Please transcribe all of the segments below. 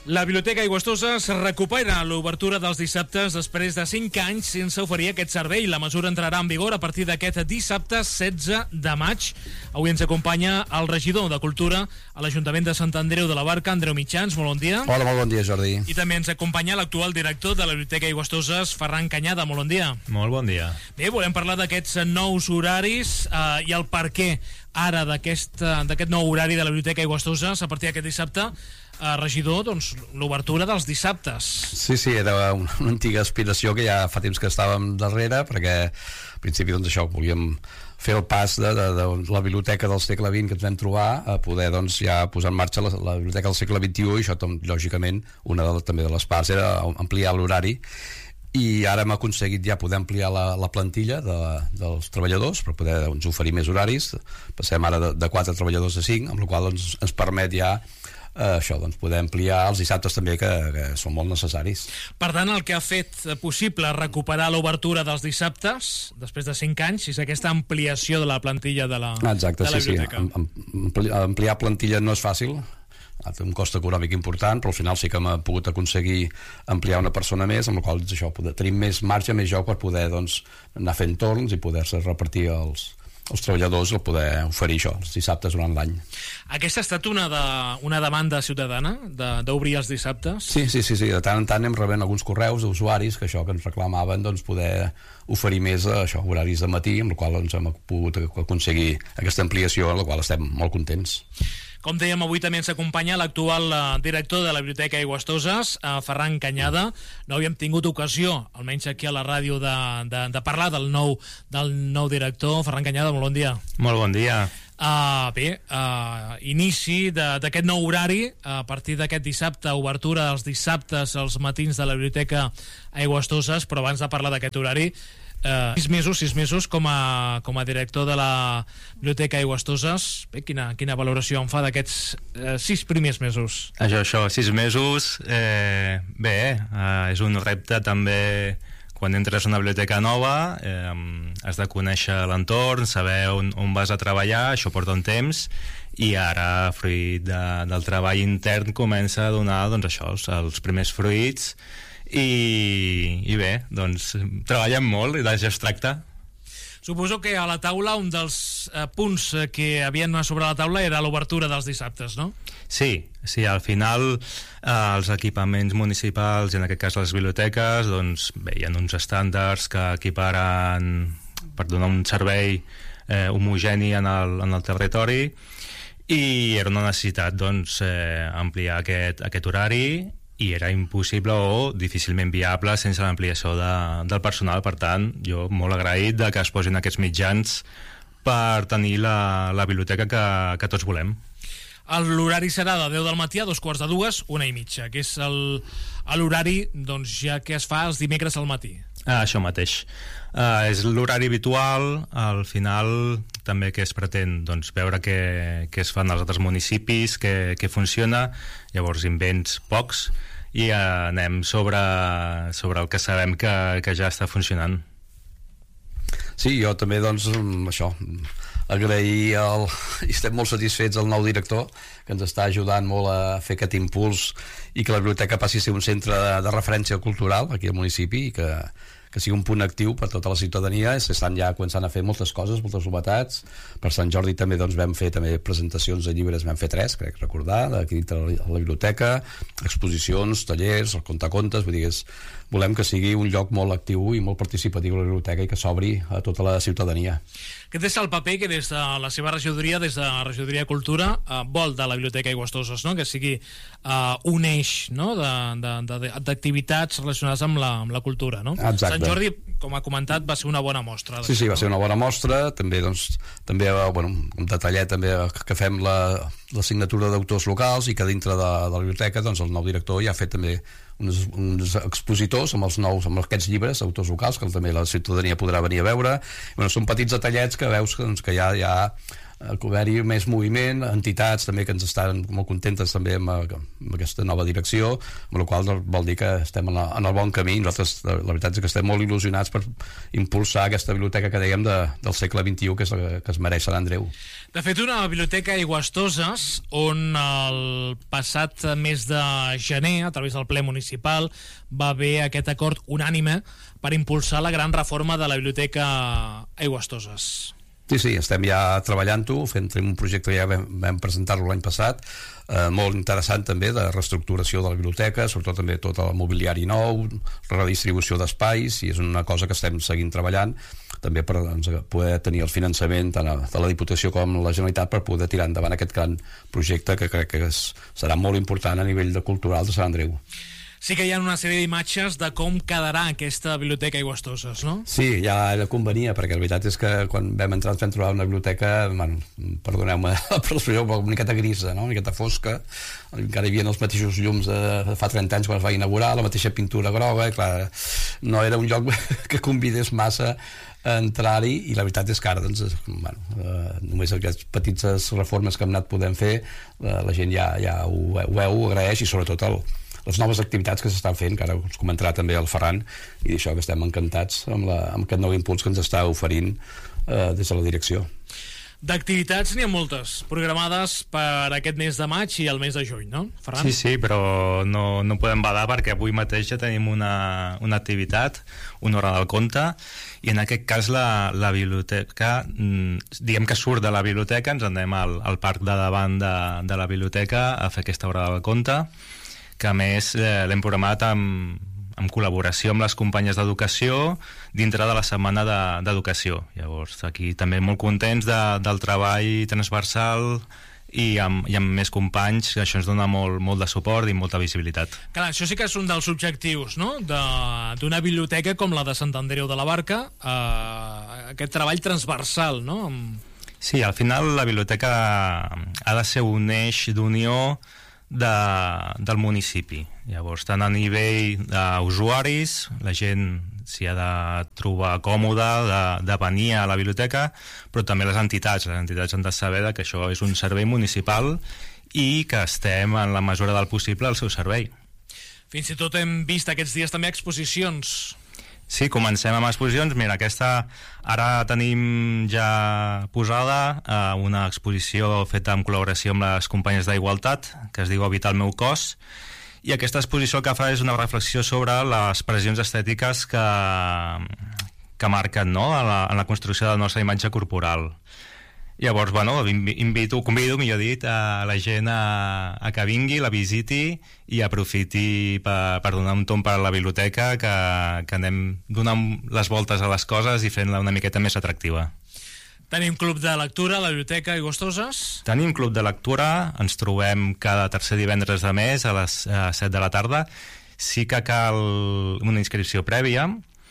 La Biblioteca Aigües-Toses recupera l'obertura dels dissabtes després de 5 anys sense oferir aquest servei. La mesura entrarà en vigor a partir d'aquest dissabte 16 de maig. Avui ens acompanya el regidor de Cultura a l'Ajuntament de Sant Andreu de la Barca, Andreu Mitjans. Molt bon dia. Hola, molt bon dia, Jordi. I també ens acompanya l'actual director de la Biblioteca Aigües-Toses, Ferran Canyada. Molt bon dia. Molt bon dia. Bé, volem parlar d'aquests nous horaris i el per què ara d'aquest nou horari de la Biblioteca Aigües-Toses a partir d'aquest dissabte. Regidor, doncs, l'obertura dels dissabtes. Sí, era una antiga aspiració que ja fa temps que estàvem darrere, perquè al principi doncs això, volíem fer el pas de la biblioteca del segle XX que ens vam trobar a poder doncs ja posar en marxa la biblioteca del segle XXI, i això lògicament una també de les parts era ampliar l'horari, i ara hem aconseguit ja poder ampliar la plantilla dels treballadors per poder doncs, oferir més horaris. Passem ara de 4 treballadors a 5, amb la qual cosa ens permet ja això, doncs, poder ampliar els dissabtes també, que són molt necessaris. Per tant, el que ha fet possible recuperar l'obertura dels dissabtes després de 5 anys és aquesta ampliació de la plantilla de la biblioteca. Sí. Ampliar plantilla no és fàcil, té un cost econòmic important, però al final sí que hem pogut aconseguir ampliar una persona més, amb la qual això, tenim més marge, més joc per poder doncs, anar fent torns i poder-se repartir els treballadors, el poder oferir això els dissabtes durant l'any. Aquesta ha estat una demanda ciutadana d'obrir els dissabtes? Sí, de tant en tant anem rebent alguns correus d'usuaris que ens reclamaven doncs, poder oferir més horaris de matí, amb la qual doncs, hem pogut aconseguir aquesta ampliació, amb la qual estem molt contents. Com dèiem, avui també ens acompanya l'actual director de la Biblioteca Aigües-Toses, Ferran Canyada. No havíem tingut ocasió, almenys aquí a la ràdio, de parlar del nou director. Ferran Canyada, molt bon dia. Molt bon dia. Inici d'aquest nou horari a partir d'aquest dissabte, obertura dels dissabtes als matins de la Biblioteca Aigües-Toses, però abans de parlar d'aquest horari, 6 mesos com a director de la Biblioteca Aigües-Toses. Bé, quina valoració en fa d'aquests 6 primers mesos? Això, 6 mesos, és un repte també. Quan entres a una biblioteca nova has de conèixer l'entorn, saber on vas a treballar, això porta un temps, i ara, fruit del treball intern, comença a donar doncs, els primers fruits. I bé, doncs treballem molt i d'això es tracta. Suposo que a la taula un dels punts que havien sobre la taula era l'obertura dels dissabtes, no? Sí, al final els equipaments municipals, i en aquest cas les biblioteques, doncs bé, hi ha uns estàndards que equiparen per donar un servei homogeni en el territori, i era una necessitat doncs ampliar aquest horari, i era impossible o difícilment viable sense l'ampliació del personal. Per tant, jo molt agraït de que es posin aquests mitjans per tenir la biblioteca que tots volem. L'horari serà de 10 del matí a 2:45, 1:30, que és l'horari doncs, ja que es fa els dimecres al matí. Això mateix. És l'horari habitual. Al final també que es pretén doncs, veure què es fan als altres municipis, què funciona. Llavors invents pocs i anem sobre el que sabem que ja està funcionant. Sí, jo també doncs això, agrair i estem molt satisfets al nou director, que ens està ajudant molt a fer aquest impuls i que la biblioteca passi a ser un centre de referència cultural aquí al municipi, i que sigui un punt actiu per tota la ciutadania. S'estan ja començant a fer moltes coses, moltes novetats. Per Sant Jordi també doncs, vam fer també presentacions de llibres, vam fer 3, crec recordar, aquí a la biblioteca, exposicions, tallers, el contacontes. Vull dir que volem que sigui un lloc molt actiu i molt participatiu a la biblioteca i que s'obri a tota la ciutadania. Aquest és el paper que des de la seva regidoria, des de la regidoria de Cultura, vol de la Biblioteca Aigües-Toses, no? Que sigui un eix, no? d'activitats relacionades amb la cultura, no? Exacte. Sant Jordi, com ha comentat, va ser una bona mostra. Sí, va ser una bona mostra. També un detallet també que fem la signatura d'autors locals, i que dintre de la biblioteca doncs, el nou director ja ha fet també uns expositors amb aquests llibres d'autors locals que també la ciutadania podrà venir a veure. Són petits detallets que veus que ja haver-hi més moviment, entitats també que ens estan molt contentes també amb aquesta nova direcció, amb la qual vol dir que estem en el bon camí. Nosaltres la veritat és que estem molt il·lusionats per impulsar aquesta biblioteca que dèiem del segle XXI, que és la que es mereix Sant Andreu. De fet, una biblioteca a Aigüestoses on el passat mes de gener, a través del ple municipal, va haver aquest acord unànime per impulsar la gran reforma de la biblioteca a Aigüestoses. Sí, estem ja treballant-ho, fent un projecte que ja vam presentar-lo l'any passat, molt interessant també, de reestructuració de la biblioteca, sobretot també tot el mobiliari nou, redistribució d'espais, i és una cosa que estem seguint treballant, també per poder tenir el finançament tant de la Diputació com la Generalitat per poder tirar endavant aquest gran projecte que crec que serà molt important a nivell cultural de Sant Andreu. Sí que hi ha una sèrie d'imatges de com quedarà aquesta biblioteca a Aigüestoses, no? Sí, ja era convenia, perquè la veritat és que quan vam entrar ens vam trobar una biblioteca, perdoneu-me l'expressió, una miqueta grisa, no? Una miqueta fosca, encara hi havia els mateixos llums de fa 30 anys quan es va inaugurar, la mateixa pintura groga, i clar, no era un lloc que convidés massa a entrar-hi, i la veritat és que ara doncs, només aquestes petites reformes que hem anat podent fer, la gent ja ho veu, ho agraeix, i sobretot les noves activitats que s'estan fent, que ara us comentarà també el Ferran, i d'això que estem encantats amb aquest nou impuls que ens està oferint des de la direcció. D'activitats n'hi ha moltes programades per aquest mes de maig i el mes de juny, no, Ferran? Sí, però no podem badar perquè avui mateix ja tenim una activitat, una hora del conte, i en aquest cas la biblioteca, diguem que surt de la biblioteca, ens anem al parc de davant de la biblioteca a fer aquesta hora del conte, que a més l'hem programat en col·laboració amb les companyes d'educació dintre de la setmana d'educació. Llavors, aquí també molt contents del treball transversal i amb més companys, que això ens dona molt de suport i molta visibilitat. Clar, això sí que és un dels objectius, no?, d'una biblioteca com la de Sant Andreu de la Barca, aquest treball transversal, no? Sí, al final la biblioteca ha de ser un eix d'unió del municipi. Llavors, tant a nivell d'usuaris, la gent s'hi ha de trobar còmoda de venir a la biblioteca, però també les entitats han de saber que això és un servei municipal i que estem en la mesura del possible al seu servei. Fins i tot hem vist aquests dies també exposicions. Sí, comencem amb exposicions. Mira, aquesta ara tenim ja posada una exposició feta en col·laboració amb les companyes d'Igualtat, que es diu Habitar el meu cos, i aquesta exposició el que fa és una reflexió sobre les pressions estètiques que marquen, no?, en la construcció de la nostra imatge corporal. Llavors, convido, millor dit, a la gent a que vingui, la visiti i aprofiti per donar un tomb per a la biblioteca, que anem donant les voltes a les coses i fent-la una miqueta més atractiva. Tenim club de lectura a la biblioteca a Aigüestoses? Tenim club de lectura, ens trobem cada tercer divendres de mes a les 7 de la tarda. Sí que cal una inscripció prèvia,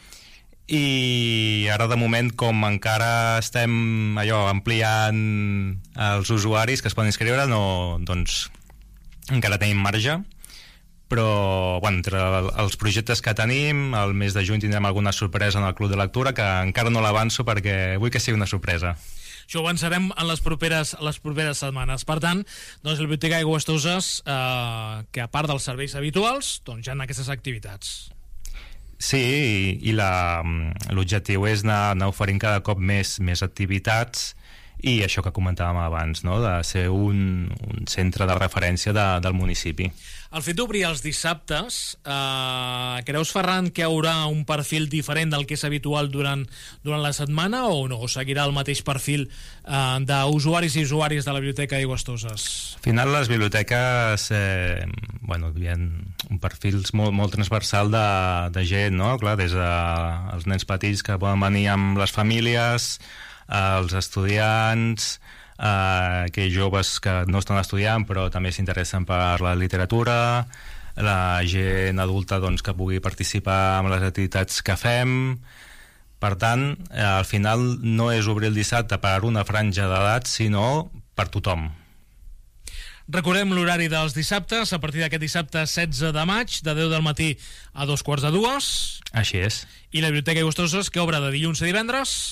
i ara de moment, com encara estem ampliant els usuaris que es poden inscriure, doncs encara tenim marge, però entre els projectes que tenim, al mes de juny tindrem alguna sorpresa en el club de lectura, que encara no l'avanço perquè vull que sigui una sorpresa. Això ho avançarem en les properes setmanes. Per tant, doncs la Biblioteca Aigüestoses, que a part dels serveis habituals, doncs ja en aquestes activitats. Sí, i l'objectiu és anar oferint cada cop més activitats, i això que comentàvem abans, no?, de ser un centre de referència del municipi. El fet d'obrir els dissabtes, creus, Ferran, que hi haurà un perfil diferent del que és habitual durant la setmana, o no? O seguirà el mateix perfil d'usuaris i usuàries de la Biblioteca d'Aigüestoses? Al final, les biblioteques hi ha un perfil molt transversal de gent, no? Clar, des dels nens petits que poden venir amb les famílies, els estudiants, aquells joves que no estan estudiant però també s'interessen per la literatura, la gent adulta que pugui participar en les activitats que fem. Per tant, al final no és obrir el dissabte per una franja d'edat, sinó per tothom. Recordem l'horari dels dissabtes, a partir d'aquest dissabte 16 de maig, de 10 del matí a 2:45. Així és. I la Biblioteca Aigüestoses, que obre de dilluns a divendres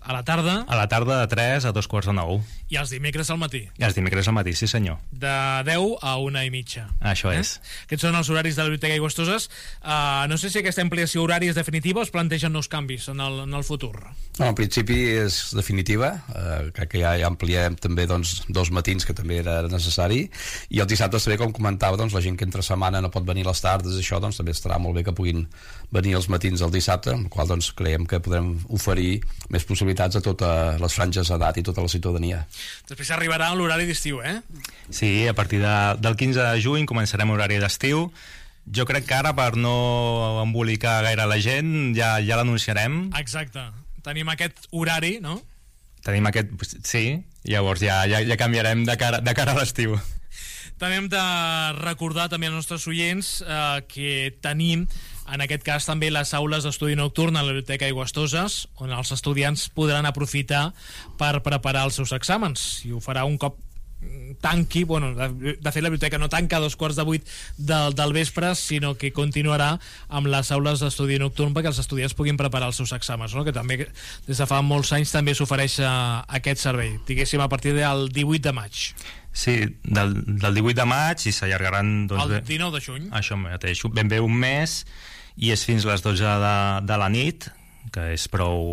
A la tarda? A la tarda de 3 a 2:45. I els dimecres al matí? I els dimecres al matí, sí senyor. De 10 a 1:30. Això és. Aquests són els horaris de la Biblioteca Aigües-Toses. No sé si aquesta ampliació horària és definitiva o es plantegen nous canvis en el futur. No, en principi és definitiva. Crec que ja ampliem també doncs, 2 matins, que també era necessari, i els dissabtes també, com comentava, doncs, la gent que entre setmana no pot venir a les tardes, això doncs, també estarà molt bé que puguin venir els matins al dissabte, amb el qual doncs, creiem que podrem oferir més possibilitats a totes les franges d'edat i tota la ciutadania. Després arribarà l'horari d'estiu, Sí, a partir del 15 de juny començarem horari d'estiu. Jo crec que ara, per no embolicar gaire la gent, ja l'anunciarem. Exacte. Tenim aquest horari, no? Tenim aquest... Sí, llavors ja canviarem de cara a l'estiu. També hem de recordar també als nostres oients que tenim, en aquest cas, també les aules d'estudi nocturn a la Biblioteca Aigües-Toses, on els estudiants podran aprofitar per preparar els seus exàmens. I ho farà un cop tanqui, de fet la biblioteca no tanca a 7:15 del vespre, sinó que continuarà amb les aules d'estudi nocturn perquè els estudiants puguin preparar els seus exàmens, no? Que també des de fa molts anys també s'ofereix aquest servei, diguéssim a partir del 18 de maig. Sí, del 18 de maig i s'allargaran... El 19 de juny. Això mateix, ben bé un mes, i és fins les 12 de la nit, que és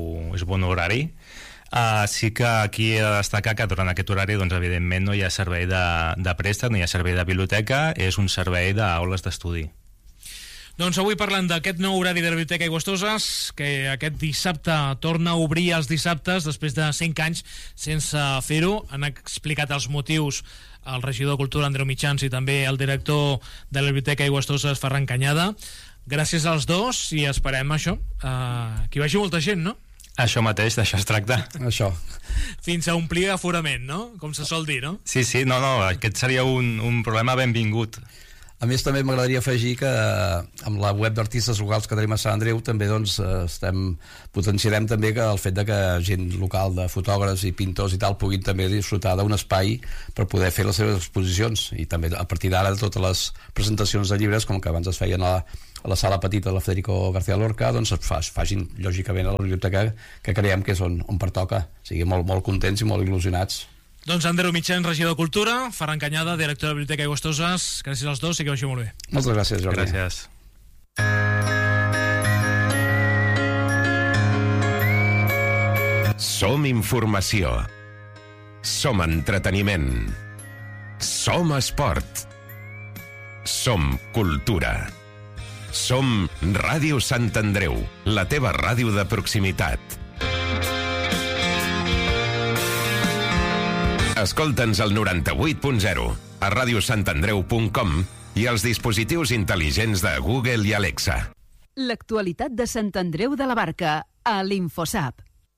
bon horari. Sí que aquí he de destacar que durant aquest horari, doncs, evidentment, no hi ha servei de préstec, no hi ha servei de biblioteca, és un servei d'aules d'estudi. Doncs avui parlant d'aquest nou horari de la Biblioteca Aigües-Toses, que aquest dissabte torna a obrir els dissabtes després de 5 anys sense fer-ho. Han explicat els motius el regidor de Cultura, Andreu Mitjans, i també el director de la Biblioteca Aigües-Toses, Ferran Canyada. Gràcies als dos i esperem això, que hi vagi molta gent, no? Això mateix, d'això es tracta. Això. Fins a omplir aforament, no? Com se sol dir, no? Sí, no, aquest seria un problema benvingut. A més, també m'agradaria afegir que amb la web d'artistes locals que tenim a Sant Andreu també doncs, potenciarem també que el fet de que gent local de fotògrafs i pintors i tal puguin també disfrutar d'un espai per poder fer les seves exposicions, i també a partir d'ara totes les presentacions de llibres, com que abans es feien a la sala petita de la Federico García Lorca, doncs es facin lògicament a la biblioteca, que creiem que és on pertoca. O sigui, molt contents i molt il·lusionats. Doncs Andreu Mitjans, regidor de Cultura, Ferran Canyada, director de la Biblioteca Aigües-Toses, gràcies als dos i que vagi molt bé. Moltes gràcies, Jordi. Gràcies. Som informació. Som entreteniment. Som esport. Som cultura. Som Ràdio Sant Andreu, la teva ràdio de proximitat. Escolta'ns al 98.0, a radiosantandreu.com i als dispositius intel·ligents de Google i Alexa. L'actualitat de Sant Andreu de la Barca, a l'Infosap.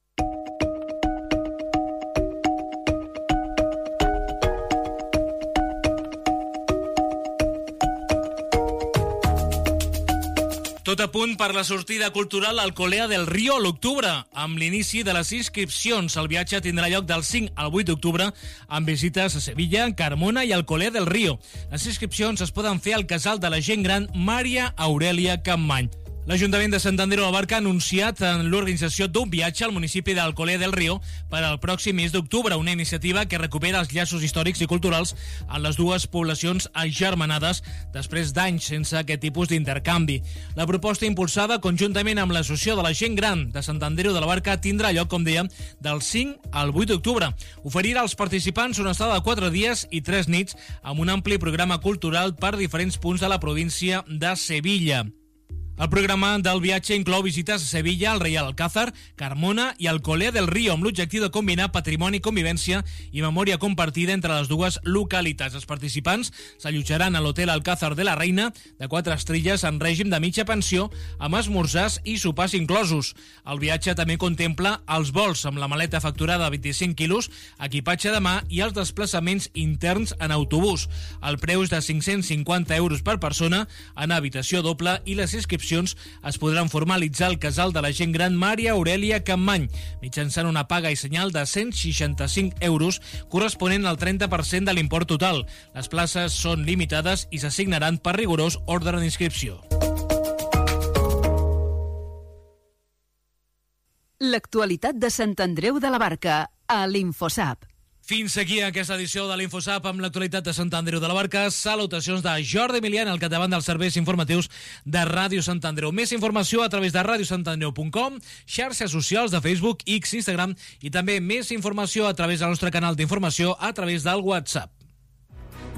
Tot a punt per la sortida cultural al Colea del Río a l'octubre. Amb l'inici de les inscripcions, el viatge tindrà lloc del 5 al 8 d'octubre amb visites a Sevilla, Carmona i al Colea del Río. Les inscripcions es poden fer al casal de la gent gran Maria Aurèlia Campmany. L'Ajuntament de Sant Andreu de la Barca ha anunciat en l'organització d'un viatge al municipi d'Alcolea del Río per al pròxim mes d'octubre, una iniciativa que recupera els llaços històrics i culturals en les dues poblacions agermanades després d'anys sense aquest tipus d'intercanvi. La proposta impulsada conjuntament amb l'Associació de la Gent Gran de Sant Andreu de la Barca tindrà lloc, com dèiem, del 5 al 8 d'octubre. Oferirà als participants una estada de 4 dies i 3 nits amb un ampli programa cultural per diferents punts de la província de Sevilla. El programa del viatge inclou visites a Sevilla, al Reial Alcázar, Carmona i Alcolea del Río, amb l'objectiu de combinar patrimoni, convivència i memòria compartida entre les dues localitats. Els participants s'allotjaran a l'Hotel Alcázar de la Reina, de 4 estrelles en règim de mitja pensió, amb esmorzars i sopars inclosos. El viatge també contempla els vols amb la maleta facturada de 25 quilos, equipatge de mà i els desplaçaments interns en autobús. El preu és de 550 euros per persona en habitació doble i les inscripcions es podran formalitzar al casal de la gent gran Maria Aurèlia Campmany mitjançant una paga i senyal de 165 euros corresponent al 30% de l'import total. Les places són limitades i s'assignaran per rigorós ordre d'inscripció. L'actualitat de Sant Andreu de la Barca, a l'Infosap. Fins aquí aquesta edició de l'Infosap amb l'actualitat de Sant Andreu de la Barca. Salutacions de Jordi Emilian, al capdavant dels serveis informatius de Ràdio Sant Andreu. Més informació a través de radiosantandreu.com, xarxes socials de Facebook, X, Instagram i també més informació a través del nostre canal d'informació a través del WhatsApp.